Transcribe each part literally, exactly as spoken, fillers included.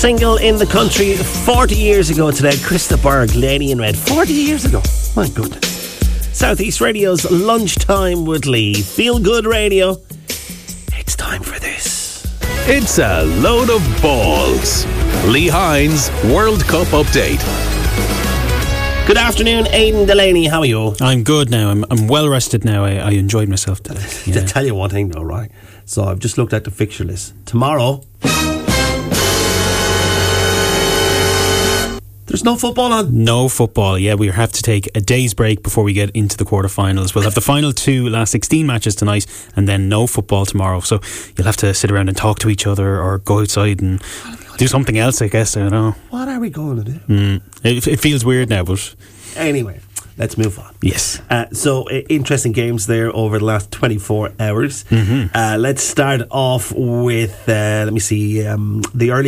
single in the country forty years ago today. Krista Berg, Lady in Red. forty years ago. My goodness. Southeast Radio's Lunchtime with Lee. Feel Good Radio. It's time for this. It's a load of balls. Lee Hines World Cup update. Good afternoon, Aidan Delaney. How are you? I'm good now. I'm I'm well rested now. I, I enjoyed myself today. Yeah. To tell you one thing though, right? So I've just looked at the fixture list. Tomorrow, there's no football on. No football. Yeah, we have to take a day's break before we get into the quarterfinals. We'll have the final two last sixteen matches tonight, and then no football tomorrow. So you'll have to sit around and talk to each other, or go outside and do something else, I guess. I don't know. What are we going to do? Mm. It, it feels weird now, but anyway, let's move on. Yes. Uh, so uh, interesting games there over the last twenty-four hours. Mm-hmm. Uh, let's start off with uh, let me see um, the early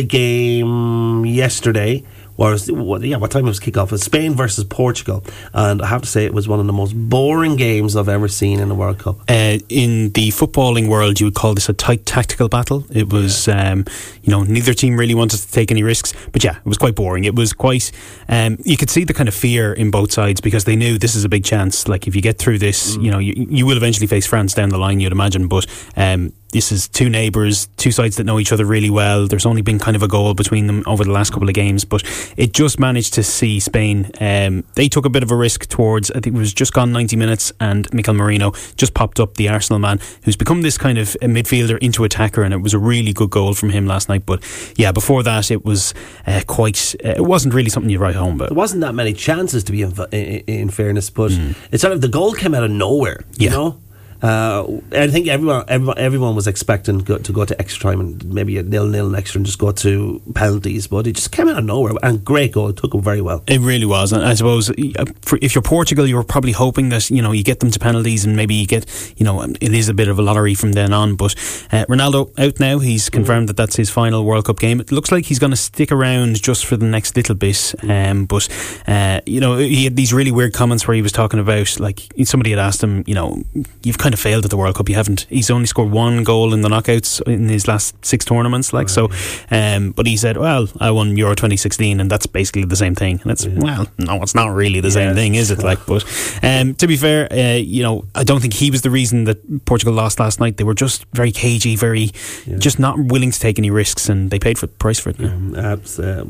game yesterday. Was, what, yeah, what time was kickoff? It was Spain versus Portugal, and I have to say it was one of the most boring games I've ever seen in the World Cup. Uh, in the footballing world, you would call this a tight tactical battle. It was, yeah. um, you know, neither team really wanted to take any risks, but yeah, it was quite boring. It was quite, um, you could see the kind of fear in both sides because they knew this is a big chance. Like if you get through this, mm. you know, you, you will eventually face France down the line, you'd imagine, but um, this is two neighbours, two sides that know each other really well. There's only been kind of a goal between them over the last couple of games, but it just managed to see Spain. Um, they took a bit of a risk towards, I think it was just gone ninety minutes, and Mikel Merino just popped up, the Arsenal man, who's become this kind of a midfielder into attacker, and it was a really good goal from him last night. But yeah, before that, it was uh, quite, uh, it wasn't really something you write home about. There wasn't that many chances, to be in, in, in fairness, but mm. it's sort of the goal came out of nowhere, you yeah. know? Uh, I think everyone, everyone, everyone was expecting go, to go to extra time and maybe a nil-nil and extra and just go to penalties, but it just came out of nowhere. And great goal, it took them very well. It really was, and I suppose if you're Portugal, you were probably hoping that you know you get them to penalties and maybe you get, you know, it is a bit of a lottery from then on. But uh, Ronaldo out now; he's confirmed mm. that that's his final World Cup game. It looks like he's going to stick around just for the next little bit. Um, but uh, you know, he had these really weird comments where he was talking about, like, somebody had asked him, you know, you've kind of failed at the World Cup. You haven't. He's only scored one goal in the knockouts in his last six tournaments. Like right. so, um, but he said, "Well, I won Euro twenty sixteen, and that's basically the same thing." And it's yeah. well, no, it's not really the yes. same thing, is it? Like, but um, to be fair, uh, you know, I don't think he was the reason that Portugal lost last night. They were just very cagey, very yeah. just not willing to take any risks, and they paid for the price for it. Yeah. Um, uh,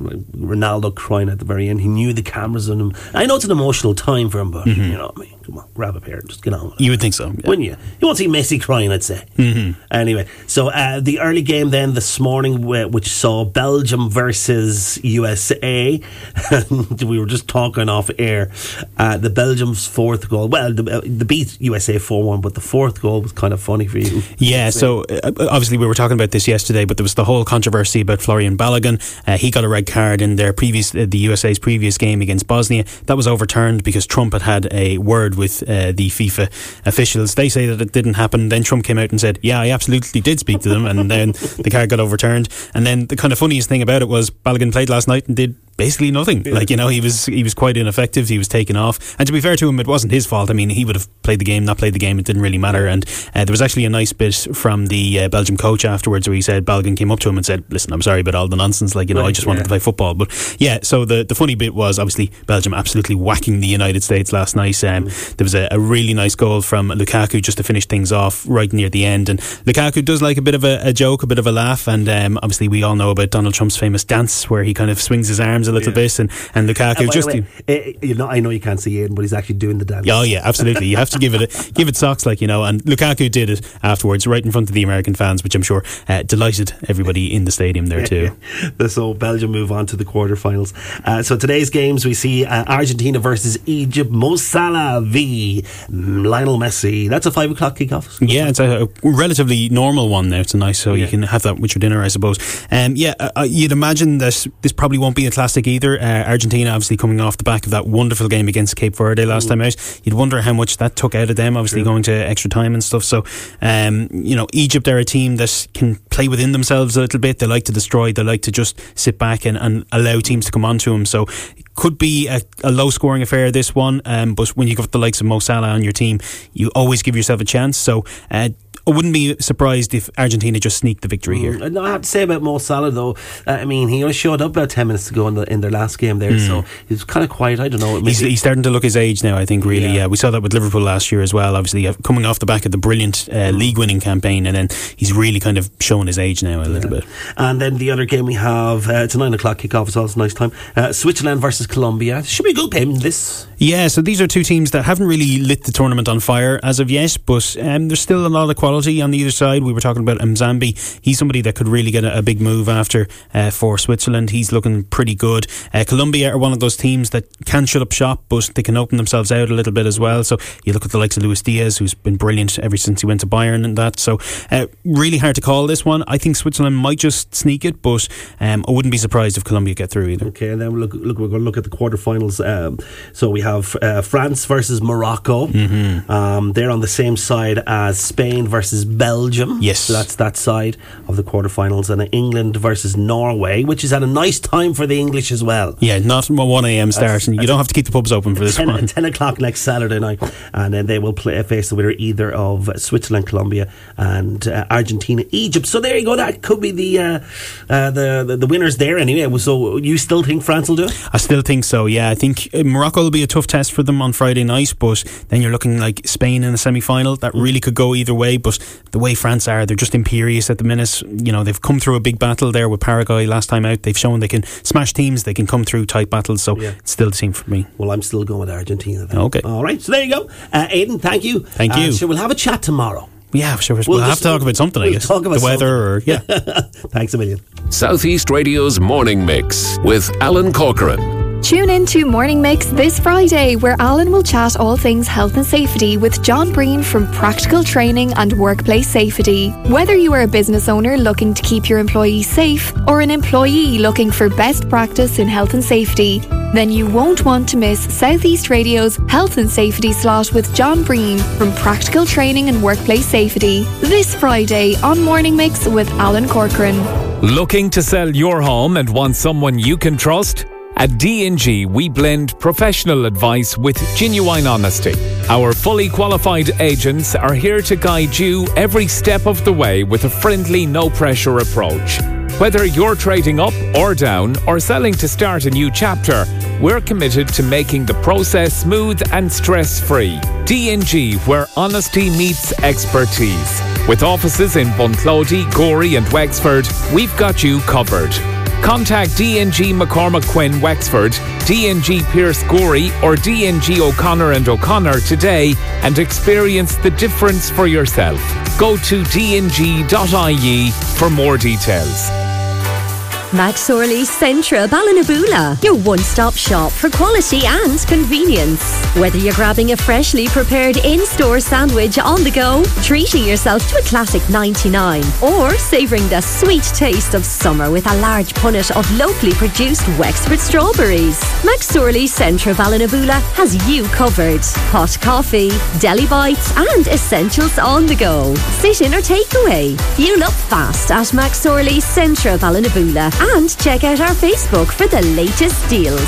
Ronaldo crying at the very end. He knew the cameras on him. I know it's an emotional time for him, but mm-hmm. you know, I mean, come on, grab a pair, just get on with it. You would think so, yeah. wouldn't you? You won't see Messi crying, I'd say. Mm-hmm. Anyway, so uh, the early game then this morning, which saw Belgium versus U S A. We were just talking off air. Uh, the Belgium's fourth goal, well, the, uh, the beat U S A four one, but the fourth goal was kind of funny for you. Yeah, so uh, obviously we were talking about this yesterday, but there was the whole controversy about Florian Balogun. Uh, he got a red card in their previous, uh, the U S A's previous game against Bosnia. That was overturned because Trump had had a word with uh, the FIFA officials. They say that it didn't happen. Then Trump came out and said, yeah, I absolutely did speak to them, and then the card got overturned. And then the kind of funniest thing about it was Balogun played last night and did basically nothing. Yeah. Like, you know, he was he was quite ineffective. He was taken off, and to be fair to him, it wasn't his fault. I mean, he would have played the game, not played the game, it didn't really matter. And uh, there was actually a nice bit from the uh, Belgium coach afterwards where he said, Balogun came up to him and said, listen, I'm sorry about all the nonsense, like, you know, right, I just wanted yeah. to play football. But yeah, so the, the funny bit was obviously Belgium absolutely whacking the United States last night. Um, mm. There was a, a really nice goal from Lukaku just to finish things off right near the end, and Lukaku does like a bit of a, a joke, a bit of a laugh, and um, obviously we all know about Donald Trump's famous dance where he kind of swings his arms a little yeah. bit, and And Lukaku, uh, just way, uh, you know, I know you can't see Aidan, but he's actually doing the dance. Oh yeah, absolutely. You have to give it a, give it socks, like, you know. And Lukaku did it afterwards, right in front of the American fans, which I'm sure uh, delighted everybody in the stadium there too. So Belgium move on to the quarterfinals. Uh, so today's games we see uh, Argentina versus Egypt. Mo Salah v Lionel Messi. That's a five o'clock kickoff. Yeah, it's a, a relatively normal one now tonight, so yeah. you can have that with your dinner, I suppose. Um, yeah, uh, you'd imagine that this probably won't be a classic either. Uh, Argentina obviously coming off the back of that wonderful game against Cape Verde last mm. time out. You'd wonder how much that took out of them, obviously True. going to extra time and stuff. So um, you know, Egypt are a team that can play within themselves a little bit. They like to destroy, they like to just sit back and, and allow teams to come onto them. So it could be a, a low scoring affair, this one, um, but when you've got the likes of Mo Salah on your team, you always give yourself a chance. So uh, I wouldn't be surprised if Argentina just sneaked the victory here. Mm, no, I have to say about Mo Salah though, uh, I mean, he only showed up about ten minutes ago in, the, in their last game there, mm. so he was kind of quiet. I don't know. He's, he's starting to look his age now, I think, really. Yeah. Uh, we saw that with Liverpool last year as well, obviously, uh, coming off the back of the brilliant uh, league-winning campaign, and then he's really kind of showing his age now a yeah. little bit. And then the other game we have, uh, it's a nine o'clock kick-off as well, it's a nice time. Uh, Switzerland versus Colombia. Should be a good game, this. Yeah, so these are two teams that haven't really lit the tournament on fire as of yet, but um, there's still a lot of quality on the either side. We were talking about Mzambi. He's somebody that could really get a, a big move after uh, for Switzerland. He's looking pretty good. Uh, Colombia are one of those teams that can shut up shop, but they can open themselves out a little bit as well. So you look at the likes of Luis Diaz, who's been brilliant ever since he went to Bayern and that. So uh, really hard to call this one. I think Switzerland might just sneak it, but um, I wouldn't be surprised if Colombia get through either. Okay, and then we'll look, look, we're going to look at the quarterfinals. Um, so we have uh, France versus Morocco. Mm-hmm. Um, they're on the same side as Spain versus Belgium. Yes. So that's that side of the quarterfinals. And England versus Norway, which is at a nice time for the English as well. Yeah, not a one a.m. start, and you don't have to keep the pubs open for this ten, one. ten o'clock next Saturday night, and then they will play, face the winner either of Switzerland, Colombia, and uh, Argentina, Egypt. So there you go. That could be the, uh, uh, the the the winners there anyway. So you still think France will do it? I still think so. Yeah, I think Morocco will be a tough test for them on Friday night, but then you're looking like Spain in the semi-final. That really could go either way. But the way France are, they're just imperious at the minute. You know, they've come through a big battle there with Paraguay last time out. They've shown they can smash teams. They can come through tight battles. So yeah. It's still the team for me. Well, I'm still going with Argentina then. Okay. All right. So there you go. Uh, Aidan, thank you. Thank you. Uh, so we'll have a chat tomorrow. Yeah, sure. We'll, we'll have to talk about something, we'll I guess. Talk about the weather something. or, yeah. Thanks a million. Southeast Radio's Morning Mix with Alan Corcoran. Tune in to Morning Mix this Friday, where Alan will chat all things health and safety with John Breen from Practical Training and Workplace Safety. Whether you are a business owner looking to keep your employees safe or an employee looking for best practice in health and safety, then you won't want to miss Southeast Radio's Health and Safety slot with John Breen from Practical Training and Workplace Safety this Friday on Morning Mix with Alan Corcoran. Looking to sell your home and want someone you can trust? At D and G, we blend professional advice with genuine honesty. Our fully qualified agents are here to guide you every step of the way with a friendly, no-pressure approach. Whether you're trading up or down or selling to start a new chapter, we're committed to making the process smooth and stress-free. D and G, where honesty meets expertise. With offices in Bunclody, Gorey and Wexford, we've got you covered. Contact D and G McCormack Quinn Wexford, D and G Pierce Gorey or D and G O'Connor and O'Connor today and experience the difference for yourself. Go to d n g dot i e for more details. McSorley Centra Ballinabula, your one-stop shop for quality and convenience. Whether you're grabbing a freshly prepared in-store sandwich on the go, treating yourself to a classic ninety-nine, or savouring the sweet taste of summer with a large punnet of locally produced Wexford strawberries, McSorley Centra Ballinabula has you covered. Hot coffee, deli bites and essentials on the go. Sit-in or takeaway. Fuel up fast at McSorley Centra Ballinabula. And check out our Facebook for the latest deals.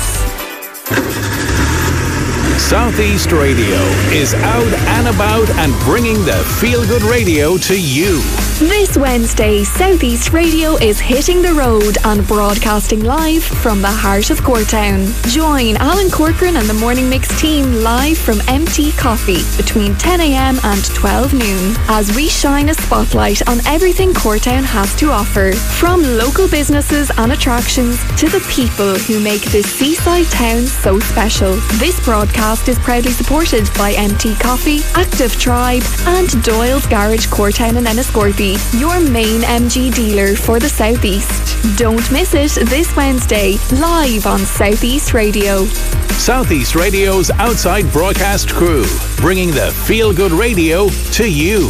Southeast Radio is out and about and bringing the feel-good radio to you. This Wednesday, Southeast Radio is hitting the road and broadcasting live from the heart of Courtown. Join Alan Corcoran and the Morning Mix team live from M T Coffee between ten a.m. and twelve noon as we shine a spotlight on everything Courtown has to offer, from local businesses and attractions to the people who make this seaside town so special. This broadcast is proudly supported by M T Coffee, Active Tribe and Doyle's Garage Courtown and Enniscorthy, your main M G dealer for the Southeast. Don't miss it this Wednesday, live on Southeast Radio. Southeast Radio's outside broadcast crew, bringing the feel-good radio to you.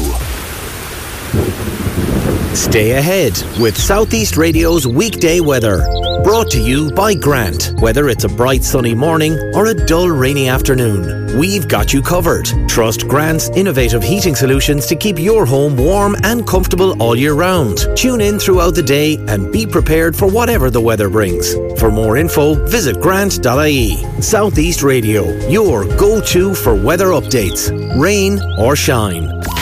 Stay ahead with Southeast Radio's weekday weather. Brought to you by Grant. Whether it's a bright sunny morning or a dull rainy afternoon, we've got you covered. Trust Grant's innovative heating solutions to keep your home warm and comfortable all year round. Tune in throughout the day and be prepared for whatever the weather brings. For more info, visit grant dot I E. Southeast Radio, your go-to for weather updates, rain or shine.